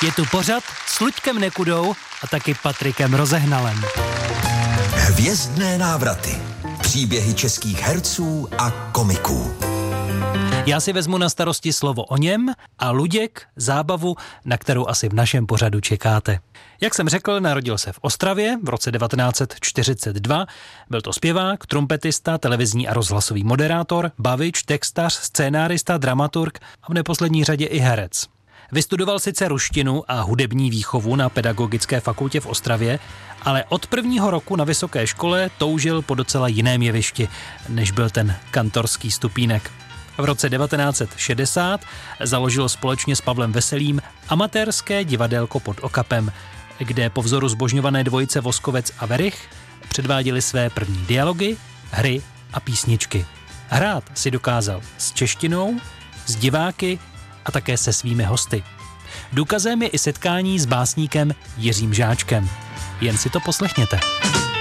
Je tu pořad s Luďkem Nekudou a taky Patrikem Rozehnalem. Hvězdné návraty. Příběhy českých herců a komiků. Já si vezmu na starosti slovo o něm a Luděk zábavu, na kterou asi v našem pořadu čekáte. Jak jsem řekl, narodil se v Ostravě v roce 1942. Byl to zpěvák, trumpetista, televizní a rozhlasový moderátor, bavič, textař, scénárista, dramaturg a v neposlední řadě i herec. Vystudoval sice ruštinu a hudební výchovu na Pedagogické fakultě v Ostravě, ale od prvního roku na vysoké škole toužil po docela jiném jevišti, než byl ten kantorský stupínek. V roce 1960 založil společně s Pavlem Veselým amatérské divadélko Pod Okapem, kde po vzoru zbožňované dvojice Voskovec a Werich předváděli své první dialogy, hry a písničky. Hrát si dokázal s češtinou, s diváky a také se svými hosty. Důkazem je i setkání s básníkem Jiřím Žáčkem. Jen si to poslechněte.